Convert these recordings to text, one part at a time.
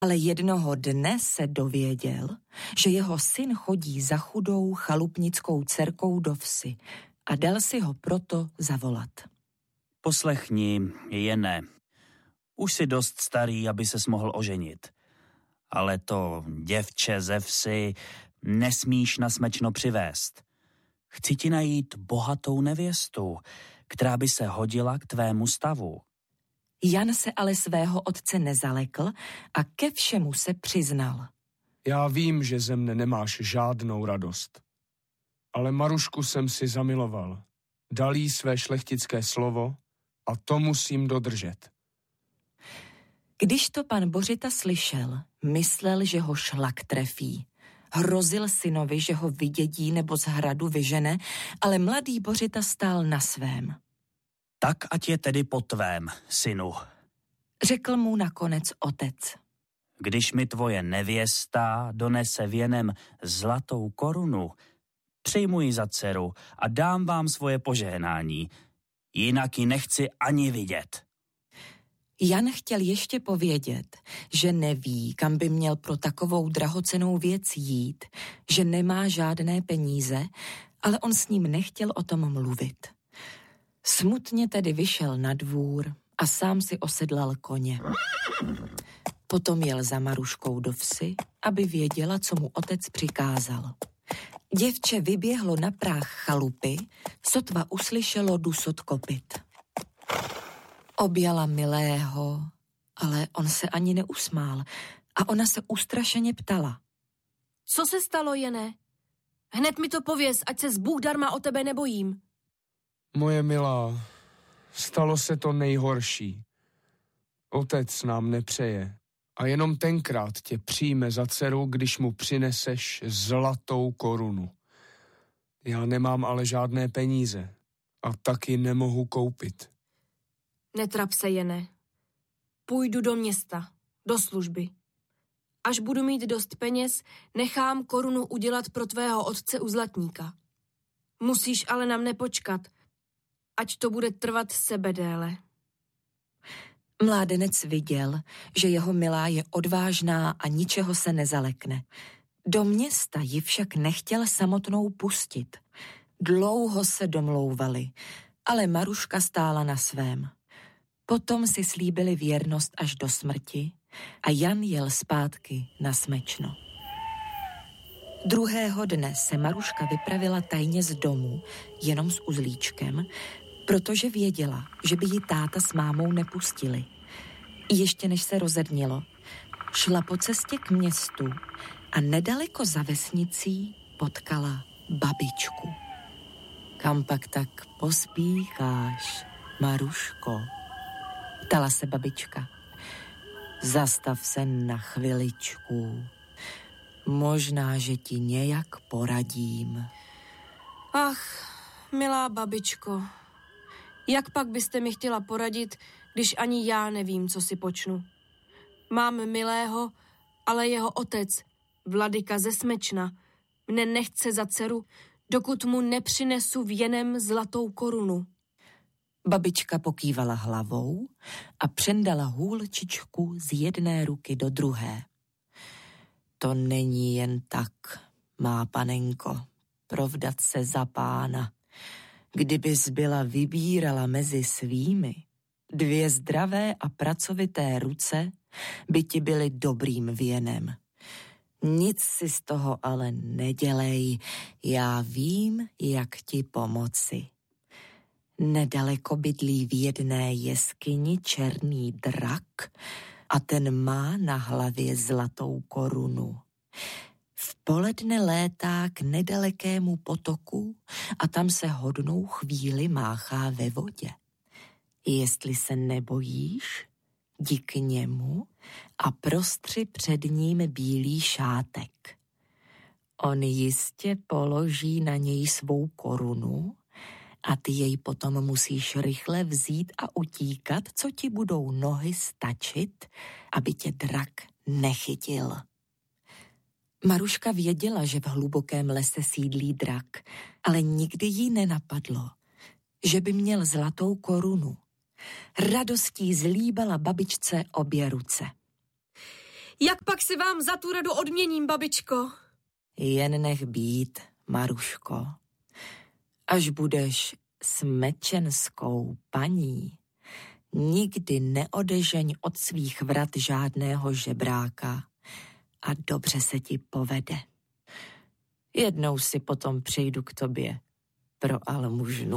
Ale jednoho dne se dověděl, že jeho syn chodí za chudou chalupnickou dcerkou do vsi a dal si ho proto zavolat. Poslechni, Jene, už jsi dost starý, aby ses mohl oženit. Ale to děvče ze vsi nesmíš na Smečno přivést. Chci ti najít bohatou nevěstu, která by se hodila k tvému stavu. Jan se ale svého otce nezalekl a ke všemu se přiznal. Já vím, že ze mne nemáš žádnou radost. Ale Marušku jsem si zamiloval. Dal jí své šlechtické slovo a to musím dodržet. Když to pan Bořita slyšel, myslel, že ho šlak trefí. Hrozil synovi, že ho vydědí nebo z hradu vyžene, ale mladý Bořita stál na svém. Tak ať je tedy po tvém, synu, řekl mu nakonec otec. Když mi tvoje nevěsta donese věnem zlatou korunu, přijmu ji za dceru a dám vám svoje požehnání, jinak ji nechci ani vidět. Jan chtěl ještě povědět, že neví, kam by měl pro takovou drahocennou věc jít, že nemá žádné peníze, ale on s ním nechtěl o tom mluvit. Smutně tedy vyšel na dvůr a sám si osedlal koně. Potom jel za Maruškou do vsi, aby věděla, co mu otec přikázal. Děvče vyběhlo na práh chalupy, sotva uslyšelo dusot kopyt. Objala milého, ale on se ani neusmál a ona se ustrašeně ptala. Co se stalo, Jene? Hned mi to pověz, ať se Bůh darma o tebe nebojím. Moje milá, stalo se to nejhorší. Otec nám nepřeje a jenom tenkrát tě přijme za dceru, když mu přineseš zlatou korunu. Já nemám ale žádné peníze a taky nemohu koupit. Netrap se, Jene. Půjdu do města, do služby. Až budu mít dost peněz, nechám korunu udělat pro tvého otce u zlatníka. Musíš ale na mne počkat, ať to bude trvat sebedéle. Mládenec viděl, že jeho milá je odvážná a ničeho se nezalekne. Do města ji však nechtěl samotnou pustit. Dlouho se domlouvali, ale Maruška stála na svém. Potom si slíbili věrnost až do smrti a Jan jel zpátky na Smečno. Druhého dne se Maruška vypravila tajně z domu, jenom s uzlíčkem, protože věděla, že by ji táta s mámou nepustili. Ještě než se rozednilo, šla po cestě k městu a nedaleko za vesnicí potkala babičku. Kam pak tak pospícháš, Maruško? Ptala se babička. Zastav se na chviličku. Možná, že ti nějak poradím. Ach, milá babičko, jak pak byste mi chtěla poradit, když ani já nevím, co si počnu. Mám milého, ale jeho otec, vladyka ze Smečna, mne nechce za dceru, dokud mu nepřinesu věnem zlatou korunu. Babička pokývala hlavou a přendala hůlčičku z jedné ruky do druhé. To není jen tak, má panenko, provdat se za pána. Kdybys byla vybírala mezi svými, 2 zdravé a pracovité ruce by ti byly dobrým věnem. Nic si z toho ale nedělej, já vím, jak ti pomoci. Nedaleko bydlí v jedné jeskyni černý drak a ten má na hlavě zlatou korunu. V poledne létá k nedalekému potoku a tam se hodnou chvíli máchá ve vodě. Jestli se nebojíš, jdi k němu a prostři před ním bílý šátek. On jistě položí na něj svou korunu a ty jej potom musíš rychle vzít a utíkat, co ti budou nohy stačit, aby tě drak nechytil. Maruška věděla, že v hlubokém lese sídlí drak, ale nikdy jí nenapadlo, že by měl zlatou korunu. Radostí zlíbala babičce obě ruce. Jak pak si vám za tu radu odměním, babičko? Jen nech být, Maruško. Až budeš smečenskou paní, nikdy neodežeň od svých vrat žádného žebráka a dobře se ti povede. Jednou si potom přijdu k tobě pro almužnu.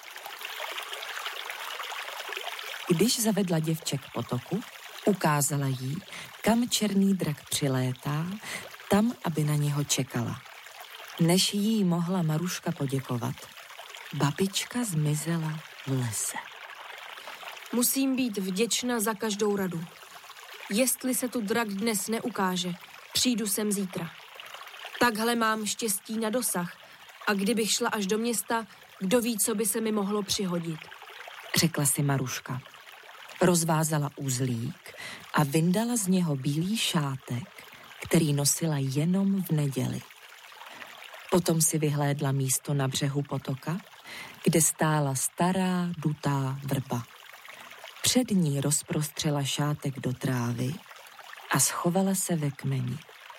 Když zavedla děvče k potoku, ukázala jí, kam černý drak přilétá, tam, aby na něho čekala. Než jí mohla Maruška poděkovat, babička zmizela v lese. Musím být vděčna za každou radu. Jestli se tu drak dnes neukáže, přijdu sem zítra. Takhle mám štěstí na dosah a kdybych šla až do města, kdo ví, co by se mi mohlo přihodit. Řekla si Maruška. Rozvázala uzlík a vyndala z něho bílý šátek, který nosila jenom v neděli. Potom si vyhlédla místo na břehu potoka, kde stála stará dutá vrba. Před ní rozprostřela šátek do trávy a schovala se ve kmeni.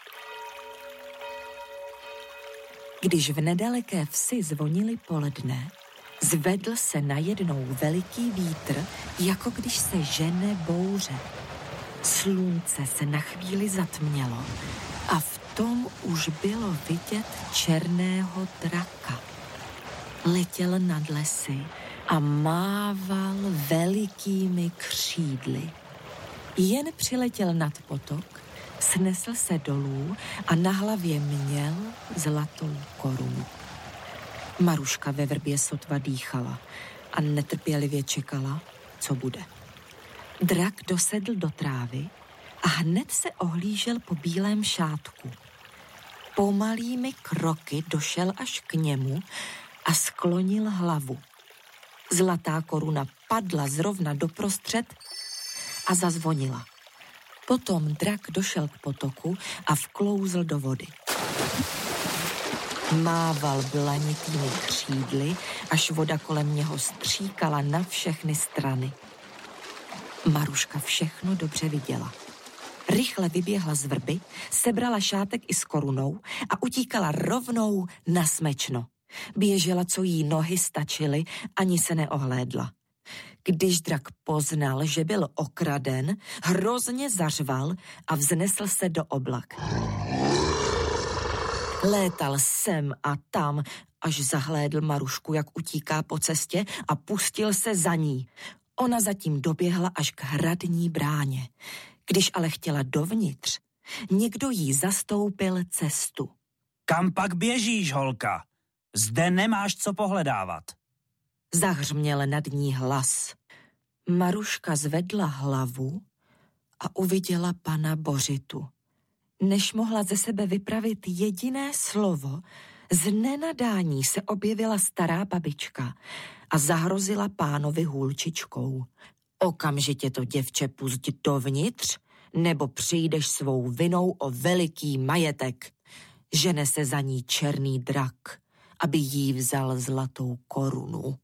Když v nedaleké vsi zvonily poledne, zvedl se najednou veliký vítr, jako když se žene bouře. Slunce se na chvíli zatmělo a v tom už bylo vidět černého draka. Letěl nad lesy a mával velikými křídly. Jen přiletěl nad potok, snesl se dolů a na hlavě měl zlatou korunu. Maruška ve vrbě sotva dýchala a netrpělivě čekala, co bude. Drak dosedl do trávy a hned se ohlížel po bílém šátku. Pomalými kroky došel až k němu a sklonil hlavu. Zlatá koruna padla zrovna doprostřed a zazvonila. Potom drak došel k potoku a vklouzl do vody. Mával blanitými křídly, až voda kolem něho stříkala na všechny strany. Maruška všechno dobře viděla. Rychle vyběhla z vrby, sebrala šátek i s korunou a utíkala rovnou na Smečno. Běžela, co jí nohy stačily, ani se neohlédla. Když drak poznal, že byl okraden, hrozně zařval a vznesl se do oblak. Létal sem a tam, až zahlédl Marušku, jak utíká po cestě a pustil se za ní. Ona zatím doběhla až k hradní bráně. Když ale chtěla dovnitř, někdo jí zastoupil cestu. Kam pak běžíš, holka? Zde nemáš co pohledávat. Zahřměl nad ní hlas. Maruška zvedla hlavu a uviděla pana Bořitu. Než mohla ze sebe vypravit jediné slovo, z nenadání se objevila stará babička a zahrozila pánovi hůlčičkou. Okamžitě to děvče pusť dovnitř, nebo přijdeš svou vinou o veliký majetek. Žene se za ní černý drak, aby jí vzal zlatou korunu.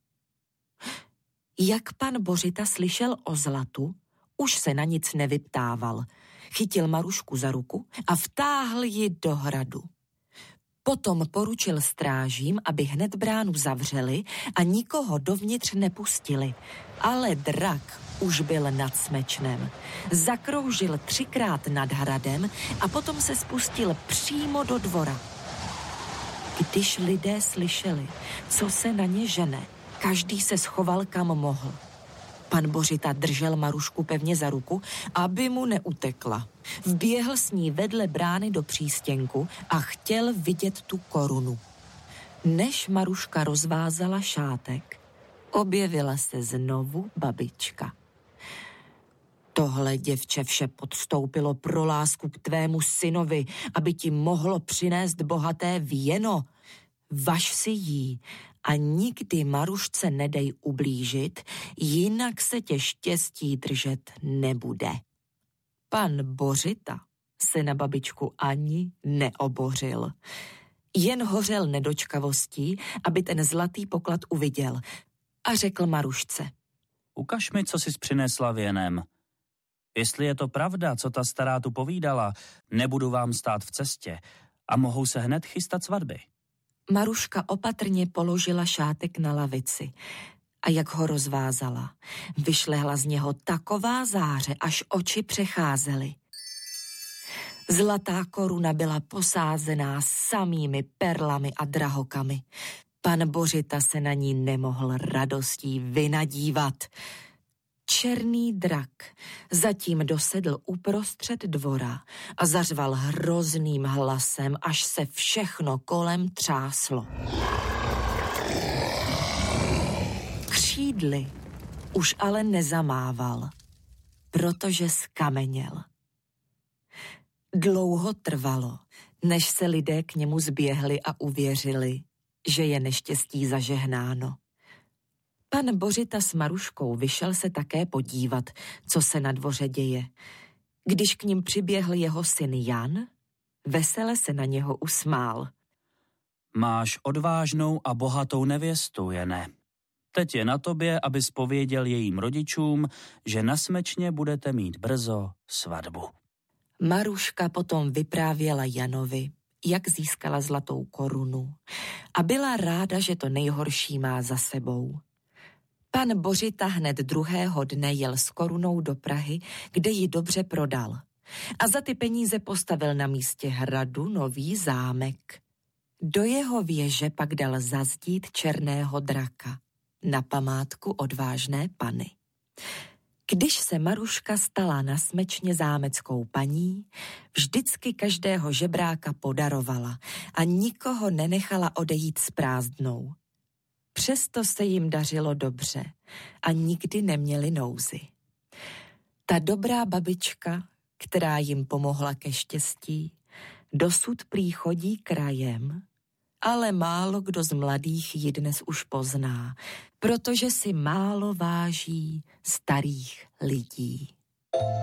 Jak pan Bořita slyšel o zlatu, už se na nic nevyptával. Chytil Marušku za ruku a vtáhl ji do hradu. Potom poručil strážím, aby hned bránu zavřeli a nikoho dovnitř nepustili. Ale drak už byl nad Smečnem. Zakroužil 3krát nad hradem a potom se spustil přímo do dvora. Když lidé slyšeli, co se na ně žene, každý se schoval, kam mohl. Pan Bořita držel Marušku pevně za ruku, aby mu neutekla. Vběhl s ní vedle brány do přístěnku a chtěl vidět tu korunu. Než Maruška rozvázala šátek, objevila se znovu babička. Tohle děvče vše podstoupilo pro lásku k tvému synovi, aby ti mohlo přinést bohaté věno. Važ si jí a nikdy Marušce nedej ublížit, jinak se tě štěstí držet nebude. Pan Bořita se na babičku ani neobořil. Jen hořel nedočkavostí, aby ten zlatý poklad uviděl a řekl Marušce. Ukaž mi, co jsi přinesla věnem. Jestli je to pravda, co ta stará tu povídala, nebudu vám stát v cestě a mohou se hned chystat svatby. Maruška opatrně položila šátek na lavici a jak ho rozvázala, vyšlehla z něho taková záře, až oči přecházely. Zlatá koruna byla posázená samými perlami a drahokamy. Pan Bořita se na ní nemohl radostí vynadívat. Černý drak zatím dosedl uprostřed dvora a zařval hrozným hlasem, až se všechno kolem třáslo. Křídly už ale nezamával, protože skameněl. Dlouho trvalo, než se lidé k němu zběhli a uvěřili, že je neštěstí zažehnáno. Pan Bořita s Maruškou vyšel se také podívat, co se na dvoře děje. Když k nim přiběhl jeho syn Jan, vesele se na něho usmál. Máš odvážnou a bohatou nevěstu, Jene. Teď je na tobě, abys pověděl jejím rodičům, že na Smečně budete mít brzo svatbu. Maruška potom vyprávěla Janovi, jak získala zlatou korunu a byla ráda, že to nejhorší má za sebou. Pan Bořita hned druhého dne jel s korunou do Prahy, kde ji dobře prodal. A za ty peníze postavil na místě hradu nový zámek. Do jeho věže pak dal zazdít černého draka na památku odvážné Panny. Když se Maruška stala na Smečně zámeckou paní, vždycky každého žebráka podarovala a nikoho nenechala odejít s prázdnou. Přesto se jim dařilo dobře a nikdy neměli nouzi. Ta dobrá babička, která jim pomohla ke štěstí, dosud prý chodí krajem, ale málo kdo z mladých ji dnes už pozná, protože si málo váží starých lidí.